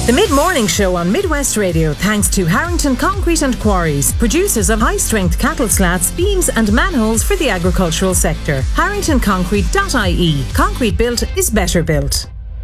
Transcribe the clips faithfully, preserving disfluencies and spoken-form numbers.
The Mid-Morning Show on Midwest Radio, thanks to Harrington Concrete and Quarries, producers of high-strength cattle slats, beams and manholes for the agricultural sector. harrington concrete dot I E. Concrete built is better built.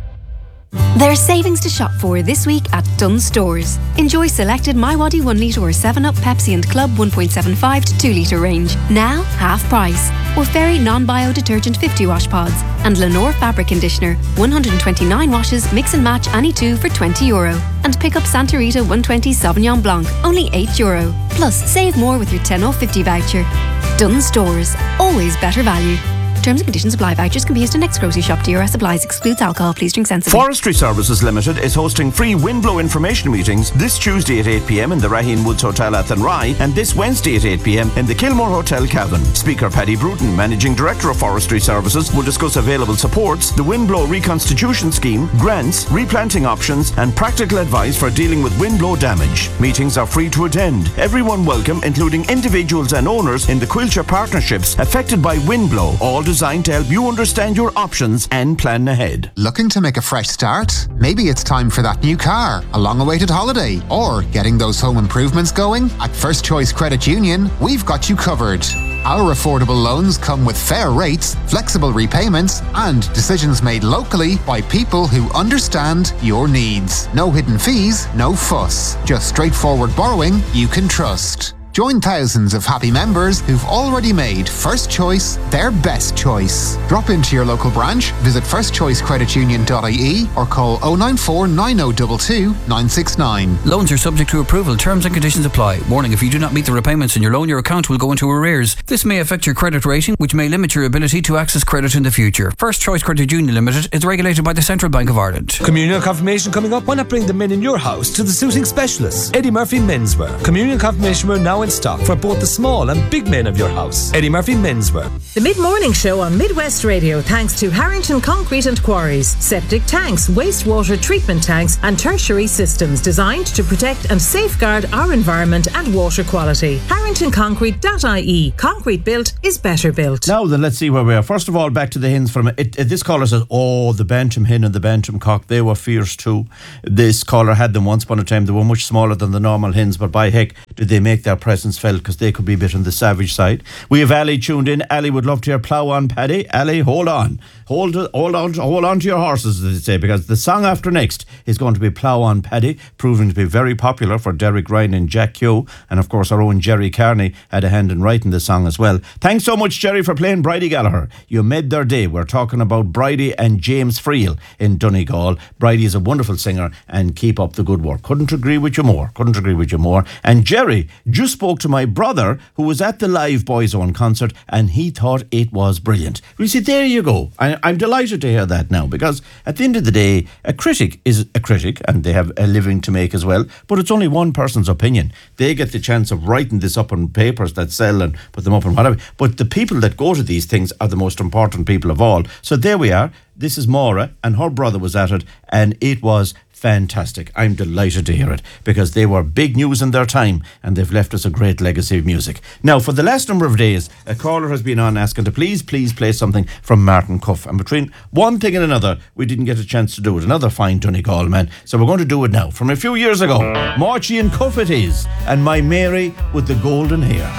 There's savings to shop for this week at Dunnes Stores. Enjoy selected MiWadi one litre or seven up, Pepsi and Club one point seven five to two litre range. Now, half price. Or Fairy non-bio detergent fifty wash pods. And Lenore fabric conditioner, one hundred twenty-nine washes, mix and match any two for twenty euro. And pick up Santa Rita one twenty Sauvignon Blanc, only eight euro. Plus, save more with your ten off fifty voucher. Dunnes Stores. Always better value. Terms and conditions apply. Vouchers can be used in next grocery shop. D R S applies. Excludes alcohol. Please drink sensibly. Forestry Services Limited is hosting free windblow information meetings this Tuesday at eight p.m. in the Raheen Woods Hotel Athenry and this Wednesday at eight p.m. in the Kilmore Hotel Cavan. Speaker Paddy Bruton, Managing Director of Forestry Services, will discuss available supports, the windblow reconstitution scheme, grants, replanting options and practical advice for dealing with windblow damage. Meetings are free to attend. Everyone welcome, including individuals and owners in the Quilcher partnerships affected by windblow. All designed to help you understand your options and plan ahead. Looking to make a fresh start? Maybe it's time for that new car, a long-awaited holiday, or getting those home improvements going? At First Choice Credit Union, we've got you covered. Our affordable loans come with fair rates, flexible repayments, and decisions made locally by people who understand your needs. No hidden fees, no fuss. Just straightforward borrowing you can trust. Join thousands of happy members who've already made First Choice their best choice. Drop into your local branch, visit first choice credit union dot I E or call oh nine four nine oh two two nine six nine. Loans are subject to approval. Terms and conditions apply. Warning, if you do not meet the repayments in your loan, your account will go into arrears. This may affect your credit rating, which may limit your ability to access credit in the future. First Choice Credit Union Limited is regulated by the Central Bank of Ireland. Communion confirmation coming up. Why not bring the men in your house to the suiting specialists? Eddie Murphy Menswear. Communion confirmation wear now in stock for both the small and big men of your house. Eddie Murphy Menswear. The Mid-Morning Show on Midwest Radio, thanks to Harrington Concrete and Quarries. Septic tanks, wastewater treatment tanks and tertiary systems designed to protect and safeguard our environment and water quality. harrington concrete dot I E. Concrete built is better built. Now then, let's see where we are. First of all, back to the hens. From it, it, this caller says, oh, the bantam hen and the bantam cock, they were fierce too. This caller had them once upon a time. They were much smaller than the normal hens, but by heck did they make their presence felt, because they could be a bit on the savage side. We have Ali tuned in. Ali would love to hear Plough On, Paddy. Ali, hold on. Hold, hold on hold on to your horses, as they say, because the song after next is going to be Plough On, Paddy, proving to be very popular for Derek Ryan and Jack Keogh. And of course, our own Jerry Carney had a hand in writing the song as well. Thanks so much, Jerry, for playing Bridie Gallagher. You made their day. We're talking about Bridie and James Friel in Donegal. Bridie is a wonderful singer, and keep up the good work. Couldn't agree with you more. Couldn't agree with you more. And Jerry just spoke to my brother, who was at the live Boyzone concert, and he thought it was brilliant. You see, there you go. I, I'm delighted to hear that now, because at the end of the day, a critic is a critic, and they have a living to make as well, but it's only one person's opinion. They get the chance of writing this up on papers that sell and put them up and whatever, but the people that go to these things are the most important people of all. So there we are. This is Maura, and her brother was at it, and it was fantastic. I'm delighted to hear it, because they were big news in their time, and they've left us a great legacy of music. Now, for the last number of days, a caller has been on asking to please, please play something from Martin Cuff. And between one thing and another, we didn't get a chance to do it. Another fine Donegal man. So we're going to do it now. From a few years ago, Marchie and Cuff it is, and My Mary with the Golden Hair.